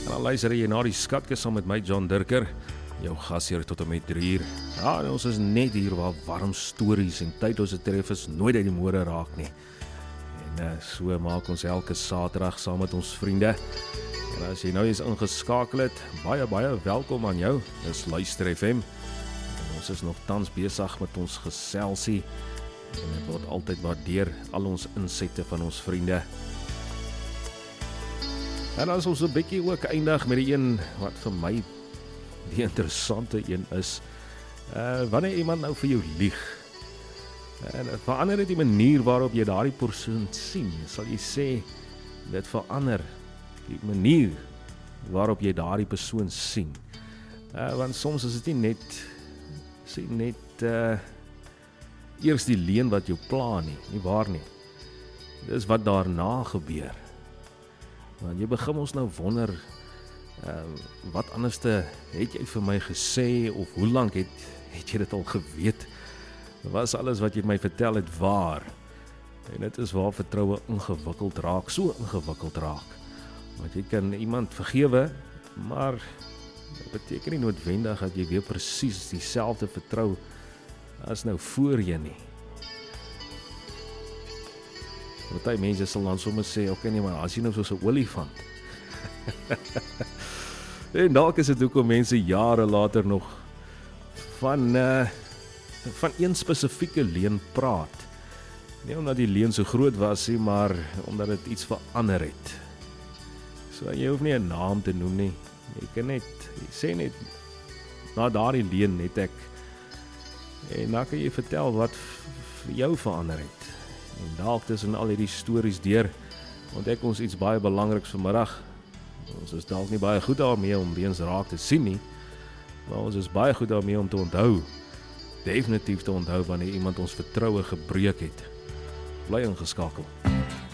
En dan luister jy na die skatkis saam met my John Dirker, jou gasheer tot en met 3 uur. Ja, en ons is net hier waar warm stories en tydlose treffers nooit uit die mode raak nie. En so maak ons elke Saterdag saam met ons vriende. En as jy nou eens ingeskakel het, baie welkom aan jou. Dis Luister FM. En ons is nog tans besig met ons geselsie. En dit word altyd waardeer, al ons insette van ons vriende. En as ons 'n bietjie ook eindig met die een wat vir my die interessante een is, wanneer iemand nou vir jou lieg, en het verander dit die manier waarop jy daardie persoon sien, sal jy sê, dit verander die manier waarop jy daardie persoon sien. Want soms is dit nie net eers die leuen wat jou pla nie waar nie. Dis wat daarna gebeur. Want jy begin ons nou wonder, wat anderste het jy vir my gesê, of hoe lank het jy dit al geweet? Was alles wat jy my vertel het waar? En dit is waar vertroue ingewikkeld raak, so ingewikkeld raak. Want jy kan iemand vergewe, maar dit beteken nie noodwendig dat jy weer presies dieselfde vertrou as nou voorheen nie. Party mense sal dan sommer sê, okay nee, maar as jy nou soos 'n olifant. En dalk is dit hoekom mense jare later nog van een spesifieke leuen praat. Nie omdat die leuen so groot was nie, maar omdat dit iets verander het. So jy hoef nie 'n naam te noem nie. Jy sê net, na daardie leuen het ek, en dan kan jy vertel wat vir jou verander het. En dalk tussen al hierdie stories deur, ontdek ons iets baie belangriks vanmiddag. Ons is dalk nie baie goed daarmee om weens raak te sien nie, maar ons is baie goed daarmee om te onthou, definitief te onthou wanneer iemand ons vertroue gebreek het. Bly ingeskakel.